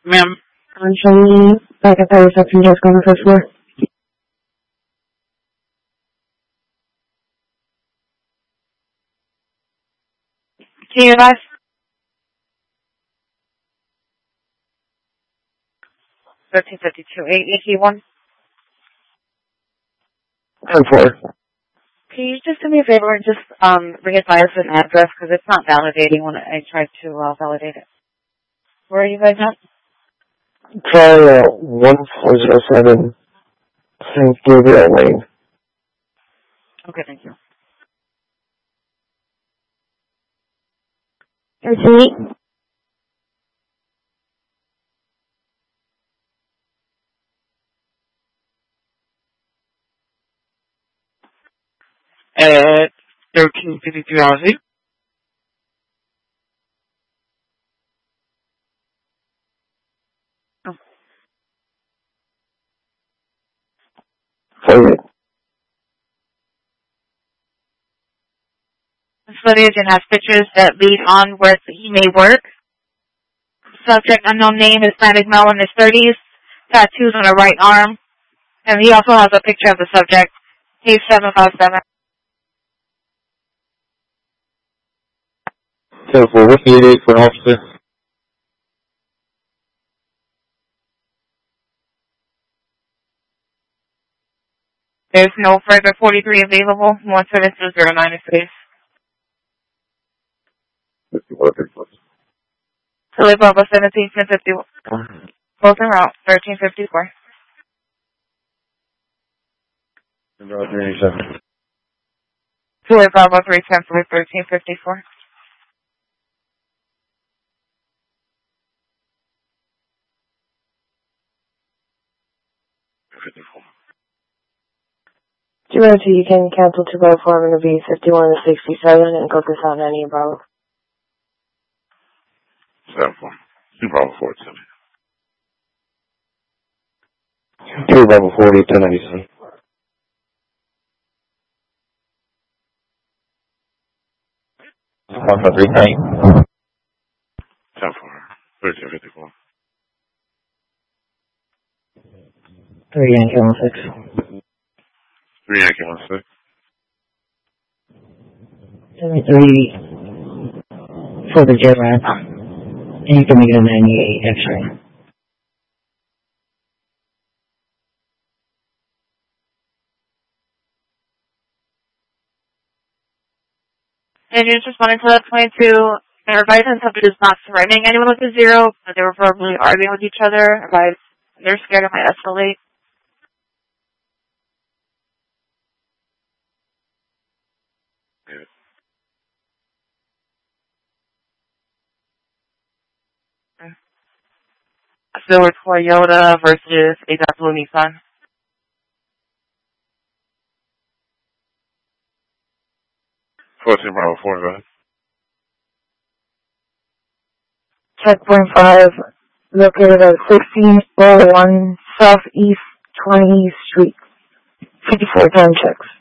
Ma'am. Show me back at the reception desk on the first floor. Can you guys? $13.52. 10-4. Can you just do me a favor and just re-advise an address because it's not validating when I tried to validate it. Where are you guys at? Try 1407 St. Gabriel Lane. Okay, thank you. Repeat. At 13:53 hours. Forward. This agent has pictures that lead on where he may work. Subject unknown name, Hispanic male in his 30s, tattoos on the right arm, and he also has a picture of the subject. He's 757. 10-4. What's the 88 for an officer? There's no further 43 available. 17209 please. 51, 51. Philly Bravo 1751. Both en route, 1354. About 387. Philly Bravo 310 for 1354. You can cancel to go form and be 51 to 67 and go this out any Bravo. 7-4. 2 Bravo 4, 10. 2 Bravo 40, 1097. Alpha 3 night. 10-4. 1354. 3 Yankee 16. 3 Yankee 16. 73 for the JRAP. And you can make it a 98 X-ray. And you're just wanting to point to advise on somebody who's not threatening anyone with a 0, but they were verbally arguing with each other. Advise they're scared it might escalate. A silver Toyota versus a dark blue Nissan. Bravo 4, go ahead. Checkpoint 5, located at 1601 Southeast 20th Street. 54 time checks.